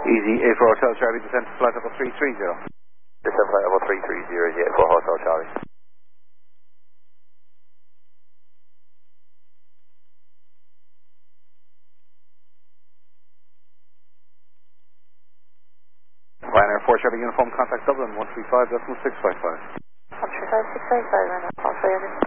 Easy, A for Hotel Charlie, descent to flight level 330. Descent flight level 330, yeah, for Hotel Charlie. Ryanair 4 Charlie Uniform, contact Dublin, 135.655. 135.655, Ryanair 4 Charlie.